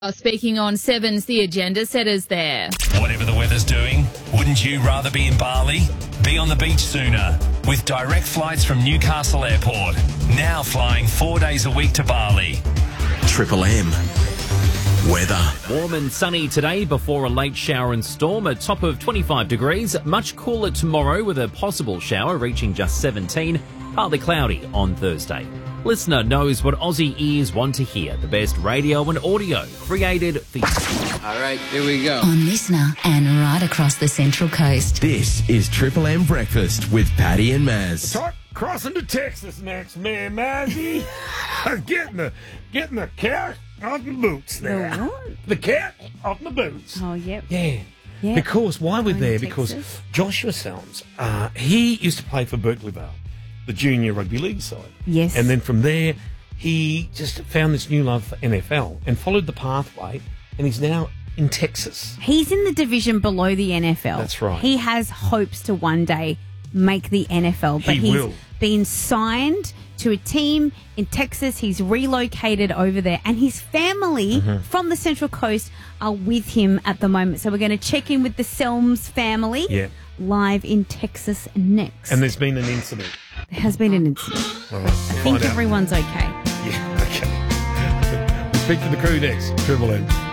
Speaking on Seven's The Agenda Setters there. Whatever the weather's doing, wouldn't you rather be in Bali? Be on the beach sooner with direct flights from Newcastle Airport. Now flying 4 days a week to Bali. Triple M. Weather. Warm and sunny today before a late shower and storm, a top of 25 degrees. Much cooler tomorrow with a possible shower reaching just 17. Partly cloudy on Thursday. Listener knows what Aussie ears want to hear. The best radio and audio created for you. All right, here we go. On Listener and right across the Central Coast. This is Triple M Breakfast with Paddy and Maz. Start crossing to Texas next, man, Mazzy. getting the cat off the boots there. The what? The cat off the boots. Oh, yep. Yeah. Yep. Because why we're Going there? to Because Texas. Joshua Selms, he used to play for Berkeley Vale, the junior rugby league side. Yes. And then from there, he just found this new love for NFL and followed the pathway, and he's now in Texas. He's in the division below the NFL. That's right. He has hopes to one day make the NFL, but He he's will. been signed to a team in Texas. He's relocated over there, and his family from the Central Coast are with him at the moment. So we're going to check in with the Selms family Yeah. live in Texas next. And there's been an incident. There has been an incident. All right, I think find out. everyone's okay. Yeah, okay. We'll speak to the crew next. Triple M.